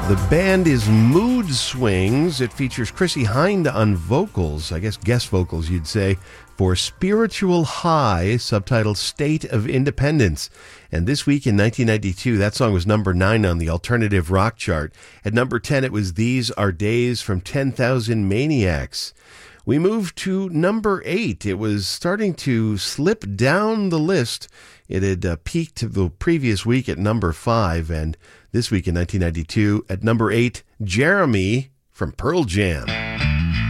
The band is Mood Swings. It features Chrissie Hynde on vocals, I guess guest vocals you'd say, for Spiritual High, subtitled State of Independence. And this week in 1992, that song was number 9 on the alternative rock chart. At number 10, it was These Are Days from 10,000 Maniacs. We moved to number 8. It was starting to slip down the list. It had peaked the previous week at number 5, and this week in 1992, at number 8, Jeremy from Pearl Jam.